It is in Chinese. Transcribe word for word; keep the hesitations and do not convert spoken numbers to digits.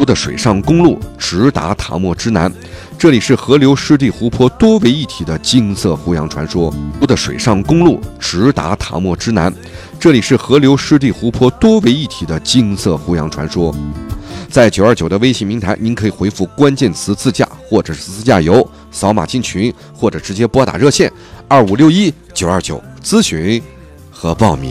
的水上公路直达塔莫之南，这里是河流、湿地、湖泊多为一体的金色湖洋传说。的水上公路直达塔莫之南，这里是河流、湿地、湖泊多为一体的金色湖洋传说。在九二九的微信平台，您可以回复关键词自驾或者是自驾游，扫码进群，或者直接拨打热线二五六一九二九咨询和报名。